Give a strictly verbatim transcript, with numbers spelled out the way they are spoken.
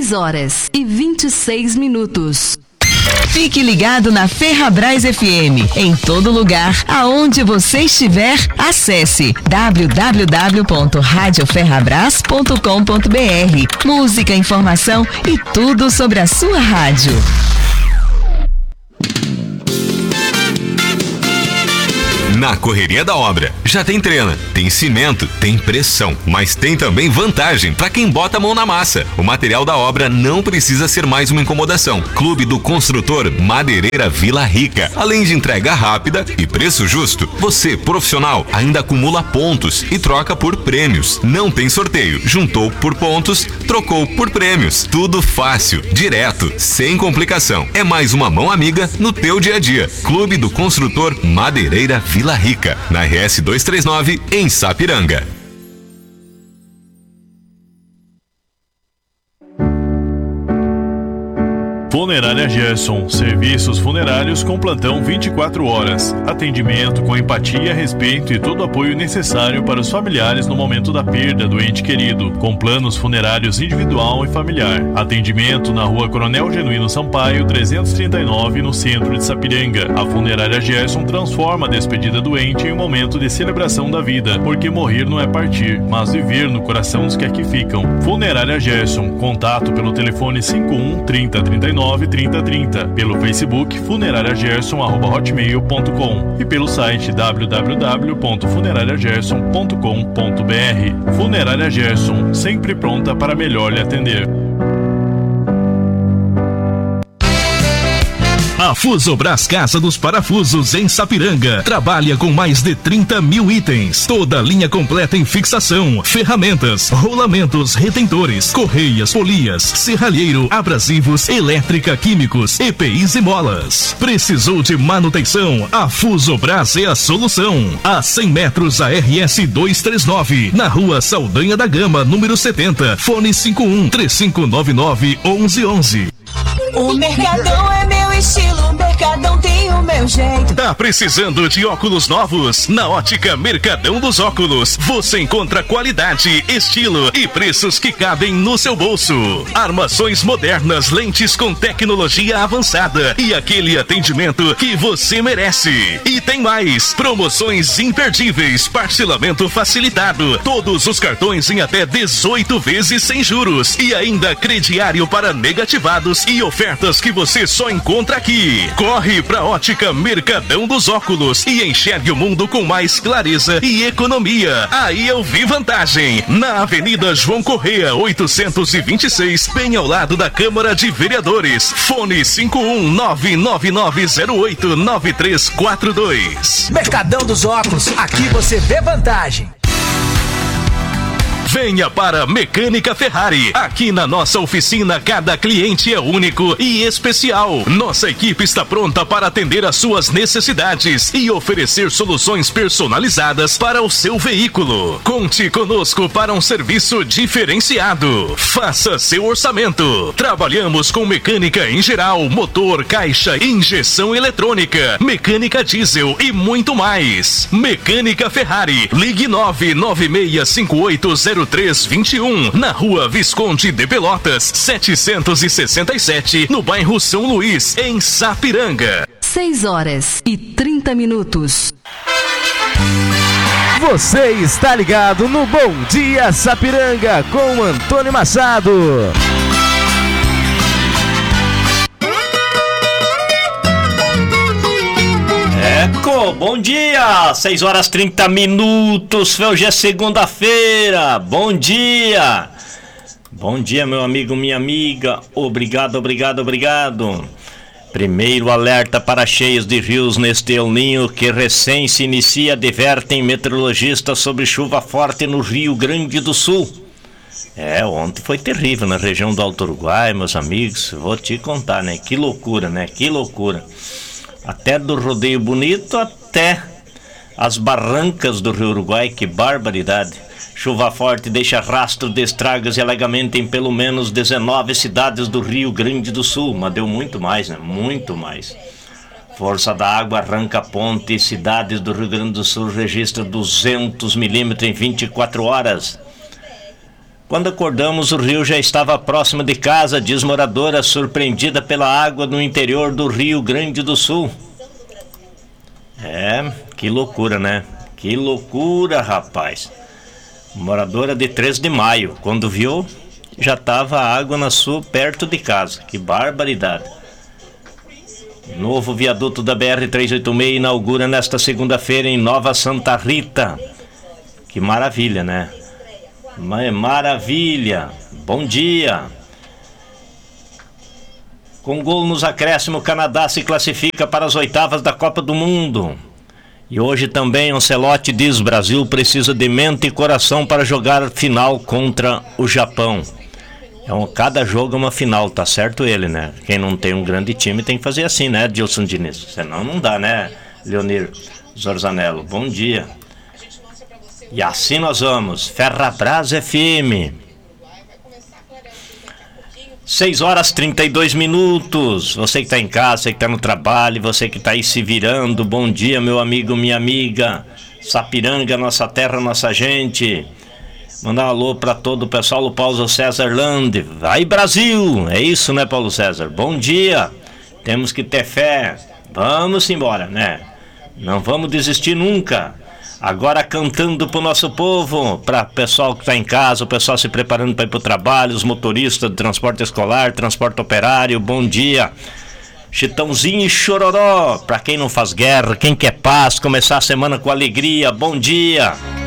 seis horas e vinte e seis minutos. Fique ligado na Ferrabras F M. Em todo lugar, aonde você estiver, acesse w w w ponto rádio ferrabras ponto com ponto b r. Música, informação e tudo sobre a sua rádio. Na correria da obra, já tem trena, tem cimento, tem pressão, mas tem também vantagem para quem bota a mão na massa. O material da obra não precisa ser mais uma incomodação. Clube do Construtor Madeireira Vila Rica. Além de entrega rápida e preço justo, você, profissional, ainda acumula pontos e troca por prêmios. Não tem sorteio. Juntou por pontos, trocou por prêmios. Tudo fácil, direto, sem complicação. É mais uma mão amiga no teu dia a dia. Clube do Construtor Madeireira Vila Rica, na R S duzentos e trinta e nove, em Sapiranga. Funerária Gerson, serviços funerários com plantão vinte e quatro horas, atendimento com empatia, respeito e todo o apoio necessário para os familiares no momento da perda do ente querido, com planos funerários individual e familiar. Atendimento na Rua Coronel Genuíno Sampaio, trezentos e trinta e nove, no centro de Sapiranga. A Funerária Gerson transforma a despedida do ente em um momento de celebração da vida, porque morrer não é partir, mas viver no coração dos que aqui ficam. Funerária Gerson, contato pelo telefone cinquenta e um, trinta, trinta e nove, trinta, trinta, pelo Facebook funerária gerson arroba hotmail ponto com e pelo site w w w ponto funerária gerson ponto com ponto b r. Funerária Gerson, sempre pronta para melhor lhe atender. A Fusobras Casa dos Parafusos em Sapiranga trabalha com mais de trinta mil itens, toda linha completa em fixação, ferramentas, rolamentos, retentores, correias, polias, serralheiro, abrasivos, elétrica, químicos, E P Is e molas. Precisou de manutenção? A Fusobras é a solução. A cem metros a R S duzentos e trinta e nove, na Rua Saldanha da Gama, número setenta, fone cinquenta e um, três cinco nove nove, onze onze. O Mercadão é meu estilo, o Mercadão tem o meu jeito. Tá precisando de óculos novos? Na Ótica Mercadão dos Óculos, você encontra qualidade, estilo e preços que cabem no seu bolso. Armações modernas, lentes com tecnologia avançada e aquele atendimento que você merece. E tem mais, promoções imperdíveis, parcelamento facilitado, todos os cartões em até dezoito vezes sem juros e ainda crediário para negativados e ofertas que você só encontra aqui. Corre pra Ótica Mercadão dos Óculos e enxergue o mundo com mais clareza e economia. Aí eu vi vantagem. Na Avenida João Correia, oitocentos e vinte e seis, bem ao lado da Câmara de Vereadores. Fone cinquenta e um, nove nove nove zero oito, nove três quatro dois. Mercadão dos Óculos, aqui você vê vantagem. Venha para Mecânica Ferrari. Aqui na nossa oficina, cada cliente é único e especial. Nossa equipe está pronta para atender às suas necessidades e oferecer soluções personalizadas para o seu veículo. Conte conosco para um serviço diferenciado. Faça seu orçamento. Trabalhamos com mecânica em geral, motor, caixa, injeção eletrônica, mecânica diesel e muito mais. Mecânica Ferrari. Ligue nove nove seis cinco oito zero três dois um, na Rua Visconde de Pelotas, setecentos e sessenta e sete, no bairro São Luís, em Sapiranga. seis horas e trinta minutos. Você está ligado no Bom Dia Sapiranga com Antônio Machado. Eco, bom dia, seis horas e trinta minutos, hoje é segunda-feira, bom dia, bom dia meu amigo, minha amiga, obrigado, obrigado, obrigado. Primeiro alerta para cheias de rios neste El Ninho que recém se inicia, divertem meteorologistas sobre chuva forte no Rio Grande do Sul. É, ontem foi terrível na região do Alto Uruguai, meus amigos, vou te contar, né, que loucura, né, que loucura. Até do Rodeio Bonito até as barrancas do Rio Uruguai, que barbaridade. Chuva forte deixa rastro de estragos e alagamento em pelo menos dezenove cidades do Rio Grande do Sul, mas deu muito mais, né? Muito mais. Força da água arranca ponte e cidades do Rio Grande do Sul registram duzentos milímetros em vinte e quatro horas. Quando acordamos, o rio já estava próximo de casa, diz moradora surpreendida pela água no interior do Rio Grande do Sul. É, que loucura, né? Que loucura, rapaz. Moradora de três de maio, quando viu, já estava água na sua, perto de casa. Que barbaridade. Novo viaduto da B R trezentos e oitenta e seis inaugura nesta segunda-feira em Nova Santa Rita. Que maravilha, né? Maravilha. Bom dia. Com gol nos acréscimos, o Canadá se classifica para as oitavas da Copa do Mundo. E hoje também Ancelotti diz: Brasil precisa de mente e coração para jogar final contra o Japão. É um, cada jogo é uma final, tá certo ele, né? Quem não tem um grande time tem que fazer assim, né, Dilson Diniz? Senão não dá, né, Leonir Zorzanello? Bom dia. E assim nós vamos. Ferrabras F M. seis horas e trinta e dois minutos. Você que está em casa, você que está no trabalho, você que está aí se virando. Bom dia, meu amigo, minha amiga. Sapiranga, nossa terra, nossa gente. Mandar um alô para todo o pessoal. O Paulo César Land. Vai, Brasil! É isso, né, Paulo César? Bom dia. Temos que ter fé. Vamos embora, né? Não vamos desistir nunca. Agora cantando pro nosso povo, para o pessoal que está em casa, o pessoal se preparando para ir para o trabalho, os motoristas de transporte escolar, transporte operário, bom dia. Chitãozinho e Chororó, para quem não faz guerra, quem quer paz, começar a semana com alegria, bom dia.